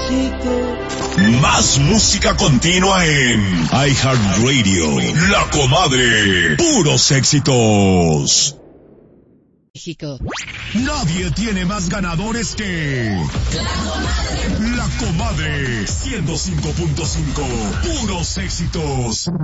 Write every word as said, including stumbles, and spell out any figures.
Más música continua en iHeartRadio. La Comadre. Puros éxitos. México. Nadie tiene más ganadores que La Comadre. ciento cinco punto cinco. Puros éxitos.